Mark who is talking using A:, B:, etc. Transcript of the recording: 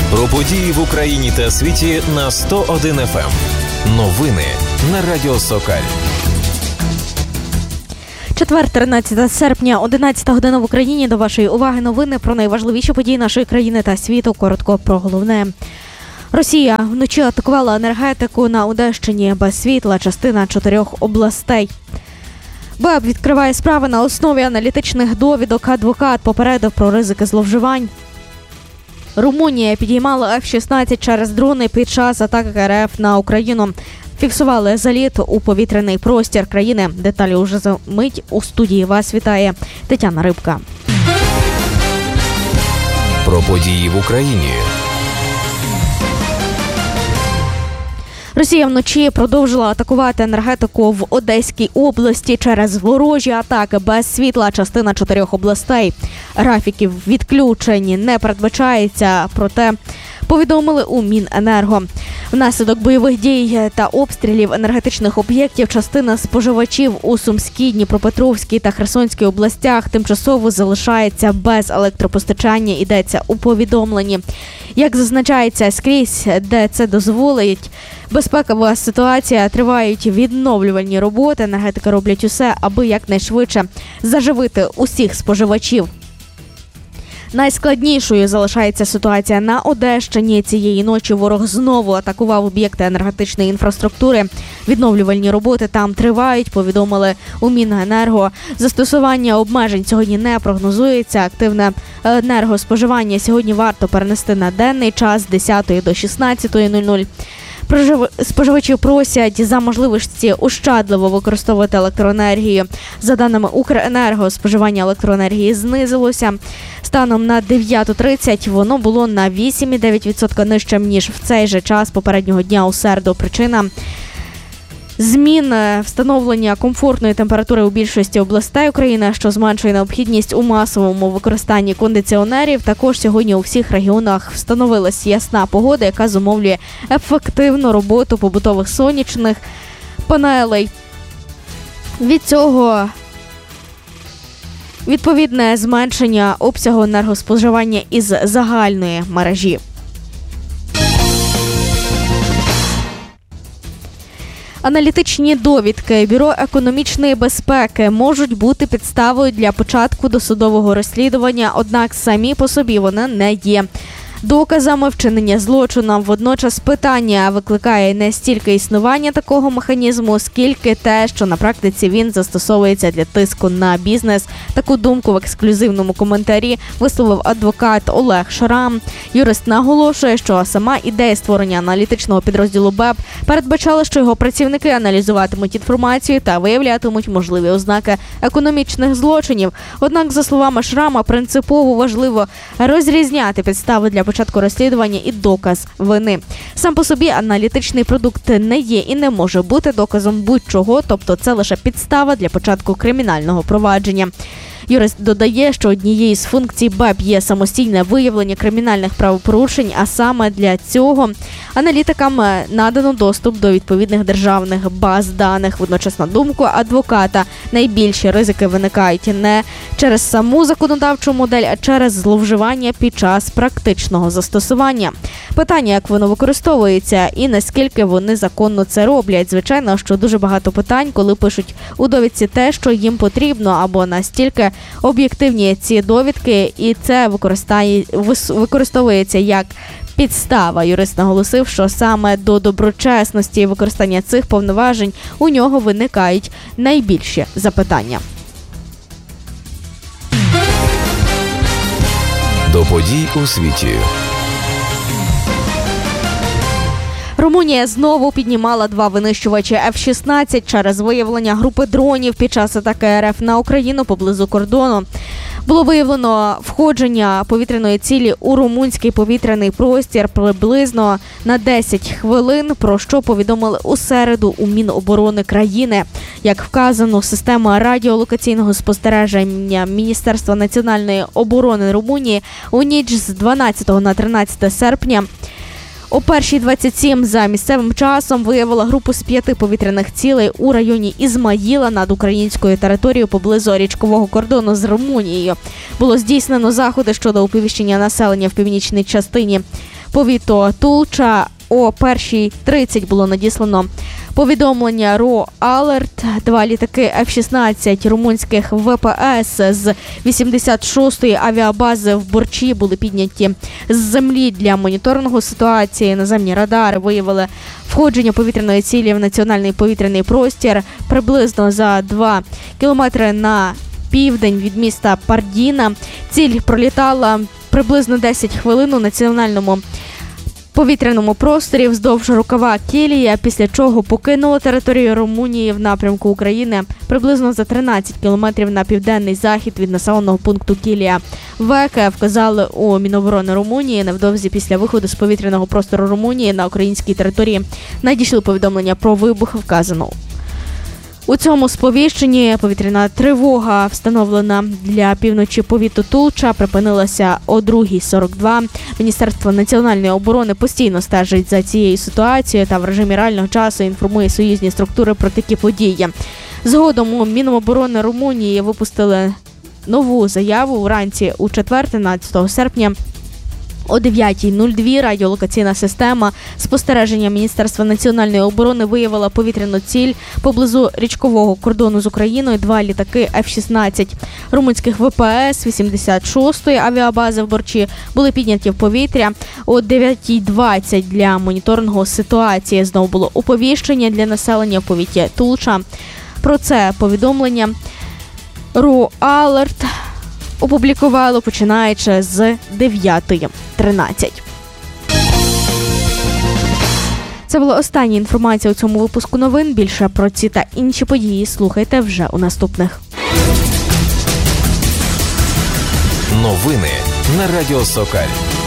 A: Про події в Україні та світі на 101 FM. Новини на Радіо Сокаль.
B: Четвер, 13 серпня, 11 година в Україні. До вашої уваги новини про найважливіші події нашої країни та світу. Коротко про головне. Росія вночі атакувала енергетику на Одещині. Без світла частина 4 областей. БЕБ відкриває справи на основі аналітичних довідок. Адвокат попередив про ризики зловживань. Румунія підіймала F-16 через дрони під час атаки РФ на Україну. Фіксували заліт у повітряний простір країни. Деталі уже за мить. У студії вас вітає Тетяна Рибка.
A: Про події в Україні.
B: Росія вночі продовжила атакувати енергетику в Одеській області через ворожі атаки. Без світла частина 4 областей. Графіків відключень не передбачається, проте повідомили у Міненерго. Внаслідок бойових дій та обстрілів енергетичних об'єктів частина споживачів у Сумській, Дніпропетровській та Херсонській областях тимчасово залишається без електропостачання, йдеться у повідомленні. Як зазначається скрізь, де це дозволить безпекова ситуація, тривають відновлювальні роботи. Енергетики роблять усе, аби якнайшвидше заживити усіх споживачів. Найскладнішою залишається ситуація на Одещині. Цієї ночі ворог знову атакував об'єкти енергетичної інфраструктури. Відновлювальні роботи там тривають, повідомили у Міненерго. Застосування обмежень сьогодні не прогнозується. Активне енергоспоживання сьогодні варто перенести на денний час з 10 до 16:00. Споживачі просять за можливості ощадливо використовувати електроенергію. За даними Укренерго, споживання електроенергії знизилося. Станом на 9:30 воно було на 8,9% нижчим, ніж в цей же час попереднього дня у середу. Причина – змін встановлення комфортної температури у більшості областей України, що зменшує необхідність у масовому використанні кондиціонерів. Також сьогодні у всіх регіонах встановилась ясна погода, яка зумовлює ефективну роботу побутових сонячних панелей. Від цього відповідне зменшення обсягу енергоспоживання із загальної мережі. Аналітичні довідки Бюро економічної безпеки можуть бути підставою для початку досудового розслідування, однак самі по собі вони не є доказами вчинення злочину. Водночас питання викликає не стільки існування такого механізму, скільки те, що на практиці він застосовується для тиску на бізнес. Таку думку в ексклюзивному коментарі висловив адвокат Олег Шрам. Юрист наголошує, що сама ідея створення аналітичного підрозділу БЕБ передбачала, що його працівники аналізуватимуть інформацію та виявлятимуть можливі ознаки економічних злочинів. Однак, за словами Шрама, принципово важливо розрізняти підстави для початку розслідування і доказ вини. Сам по собі аналітичний продукт не є і не може бути доказом будь-чого, тобто це лише підстава для початку кримінального провадження. Юрист додає, що однією з функцій БЕБ є самостійне виявлення кримінальних правопорушень, а саме для цього аналітикам надано доступ до відповідних державних баз даних. Водночас, на думку адвоката, найбільші ризики виникають не через саму законодавчу модель, а через зловживання під час практичного застосування. Питання, як воно використовується і наскільки вони законно це роблять. Звичайно, що дуже багато питань, коли пишуть у довідці те, що їм потрібно, або настільки об'єктивні ці довідки, і це використовується як підстава. Юрист наголосив, що саме до доброчесності і використання цих повноважень у нього виникають найбільші запитання.
A: До подій у світі.
B: Румунія знову піднімала 2 винищувачі F-16 через виявлення групи дронів під час атаки РФ на Україну поблизу кордону. Було виявлено входження повітряної цілі у румунський повітряний простір приблизно на 10 хвилин, про що повідомили у середу у Міноборони країни. Як вказано, система радіолокаційного спостереження Міністерства національної оборони Румунії у ніч з 12 на 13 серпня о 1:27 за місцевим часом виявила групу з 5 повітряних цілей у районі Ізмаїла над українською територією поблизу річкового кордону з Румунією. Було здійснено заходи щодо оповіщення населення в північній частині повіту Тулча о 1:30 було надіслано повідомлення РО «Алерт». 2 літаки F-16 румунських ВПС з 86-ї авіабази в Борчі були підняті з землі для моніторингу ситуації. Наземні радари виявили входження повітряної цілі в національний повітряний простір приблизно за 2 кілометри на південь від міста Пардіна. Ціль пролітала приблизно 10 хвилин у національному повітряному просторі вздовж рукава Келія, після чого покинула територію Румунії в напрямку України приблизно за 13 кілометрів на південний захід від населеного пункту Келія. ВЕК вказали у Міноборони Румунії. Невдовзі після виходу з повітряного простору Румунії на українській території надійшли повідомлення про вибух вказаного. У цьому сповіщенні повітряна тривога, встановлена для півночі повіту Тулча, припинилася о 2:42. Міністерство національної оборони постійно стежить за цією ситуацією та в режимі реального часу інформує союзні структури про такі події. Згодом у Міноборони Румунії випустили нову заяву вранці у четвер, 13 серпня. О 9:02 радіолокаційна система спостереження Міністерства національної оборони виявила повітряну ціль поблизу річкового кордону з Україною. 2 літаки F-16 румунських ВПС 86-ї авіабази в Борчі були підняті в повітря. О 9:20 для моніторингу ситуації знову було оповіщення для населення в повіті Тулча. Про це повідомлення РО «Алерт» опублікувало починаючи з 9:13. Це була остання інформація у цьому випуску новин. Більше про ці та інші події слухайте вже у наступних.
A: Новини на Радіо Сокаль.